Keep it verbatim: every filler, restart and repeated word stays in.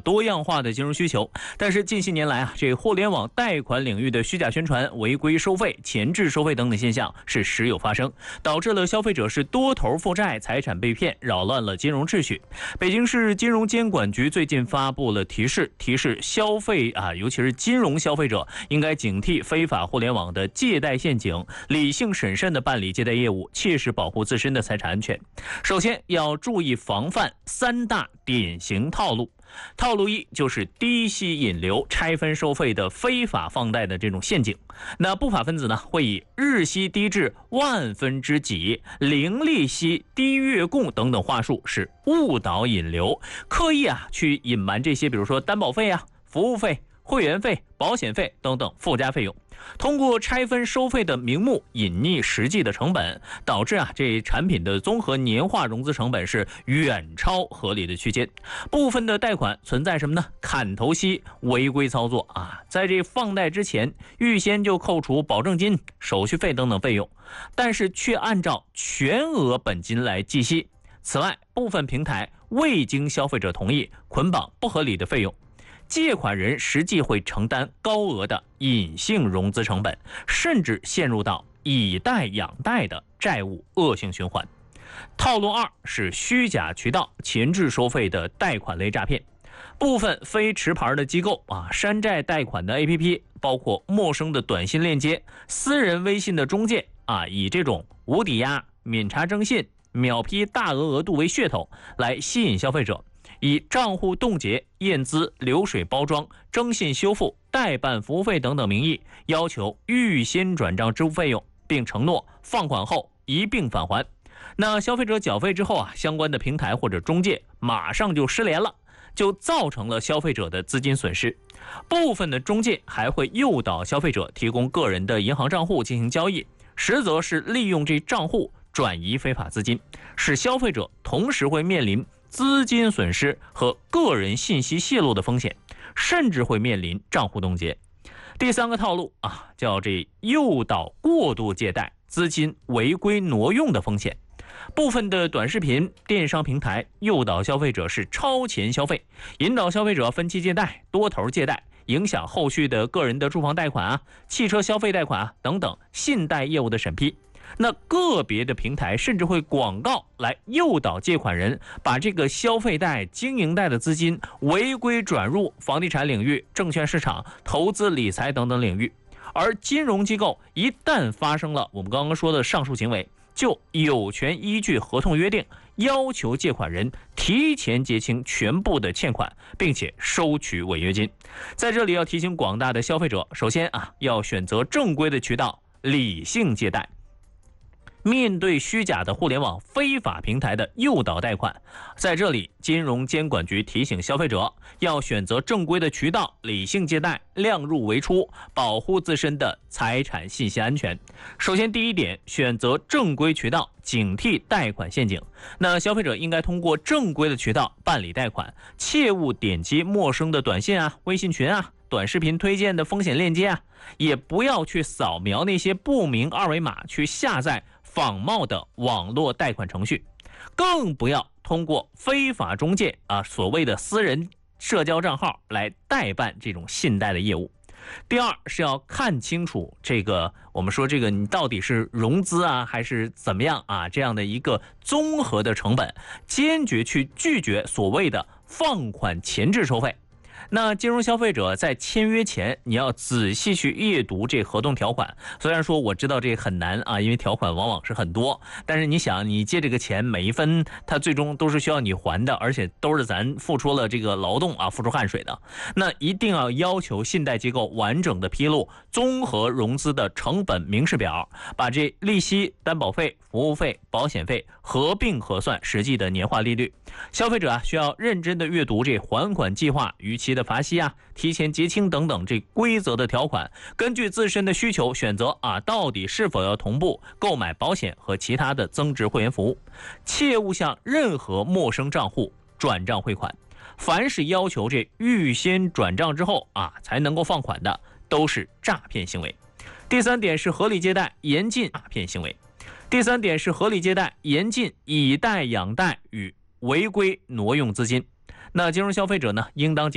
多样化的金融需求。但是近些年来啊，这互联网贷款领域的虚假宣传、违规收费、前置收费等等现象是时有发生，导致了消费者是多头负债、财产被骗，扰乱了金融秩序。北京市金融监管局最近发布了提示，提示消费啊，尤其是金融消费者应该警惕非法互联网的借贷陷阱，理性审慎地办理借贷业务，切实保护自身的财产安全。首先要注意防范三大典型套路。套路一就是低息引流、拆分收费的非法放贷的这种陷阱。那不法分子呢，会以日息低至万分之几、零利息、低月供等等话术，是误导引流，刻意啊去隐瞒这些，比如说担保费啊、服务费、会员费、保险费等等附加费用，通过拆分收费的名目隐匿实际的成本，导致啊这产品的综合年化融资成本是远超合理的区间。部分的贷款存在什么呢？砍头息、违规操作啊，在这放贷之前预先就扣除保证金、手续费等等费用，但是却按照全额本金来计息。此外，部分平台未经消费者同意，捆绑不合理的费用。借款人实际会承担高额的隐性融资成本，甚至陷入到以贷养贷的债务恶性循环。套路二是虚假渠道前置收费的贷款类诈骗。部分非持牌的机构啊，山寨贷款的 A P P， 包括陌生的短信链接、私人微信的中介啊，以这种无抵押、免查征信、秒批大额额度为噱头，来吸引消费者。以账户冻结、验资、流水包装、征信修复、代办服务费等等名义，要求预先转账支付费用，并承诺放款后一并返还。那消费者缴费之后啊，相关的平台或者中介马上就失联了，就造成了消费者的资金损失。部分的中介还会诱导消费者提供个人的银行账户进行交易，实则是利用这账户转移非法资金，使消费者同时会面临资金损失和个人信息泄露的风险，甚至会面临账户冻结。第三个套路啊，叫这诱导过度借贷、资金违规挪用的风险。部分的短视频电商平台诱导消费者是超前消费，引导消费者分期借贷、多头借贷，影响后续的个人的住房贷款啊、汽车消费贷款啊等等信贷业务的审批。那个别的平台甚至会广告来诱导借款人把这个消费贷、经营贷的资金违规转入房地产领域、证券市场、投资理财等等领域。而金融机构一旦发生了我们刚刚说的上述行为，就有权依据合同约定要求借款人提前结清全部的欠款，并且收取违约金。在这里要提醒广大的消费者，首先啊，要选择正规的渠道，理性借贷。面对虚假的互联网非法平台的诱导贷款，在这里金融监管局提醒消费者要选择正规的渠道，理性借贷，量入为出，保护自身的财产信息安全。首先第一点，选择正规渠道，警惕贷款陷阱。那消费者应该通过正规的渠道办理贷款，切勿点击陌生的短信啊、微信群啊、短视频推荐的风险链接啊，也不要去扫描那些不明二维码去下载仿冒的网络贷款程序，更不要通过非法中介啊所谓的私人社交账号来代办这种信贷的业务。第二是要看清楚这个我们说这个你到底是融资啊还是怎么样啊，这样的一个综合的成本，坚决去拒绝所谓的放款前置收费。那金融消费者在签约前，你要仔细去阅读这合同条款。虽然说我知道这很难啊，因为条款往往是很多，但是你想，你借这个钱每一分，它最终都是需要你还的，而且都是咱付出了这个劳动啊，付出汗水的。那一定要要求信贷机构完整的披露综合融资的成本明示表，把这利息、担保费、服务费、保险费合并核算实际的年化利率。消费者啊，需要认真的阅读这还款计划、逾期的罚息啊、提前结清等等这规则的条款，根据自身的需求选择啊，到底是否要同步购买保险和其他的增值会员服务。切勿向任何陌生账户转账汇款，凡是要求这预先转账之后啊才能够放款的，都是诈骗行为。第三点是合理借贷，严禁诈骗行为。第三点是合理借贷，严禁以贷养贷与违规挪用资金。那金融消费者呢，应当